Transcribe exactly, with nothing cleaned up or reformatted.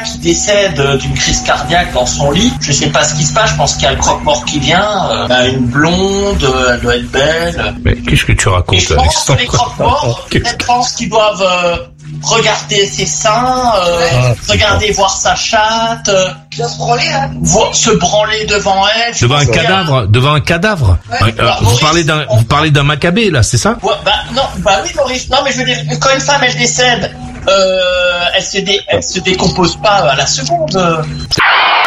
qui décède d'une crise cardiaque dans son lit. Je sais pas ce qui se passe, je pense qu'il y a le croque-mort qui vient. Euh, bah, une blonde, elle doit être belle. Mais qu'est-ce que tu racontes, Et je pense que les croque-morts, elle pense qu'ils doivent euh, regarder ses seins, euh, ouais. ah, regarder voir sa chatte, euh, se branler, hein. vo- se branler devant elle. Devant un cadavre, a... devant un cadavre. Ouais. Euh, vous Maurice, parlez d'un, on... vous parlez d'un macabée là, c'est ça? Ouais, bah non, bah oui Maurice. Non mais je veux dire, quand une femme elle décède, euh, elle se dé... elle se décompose pas à la seconde.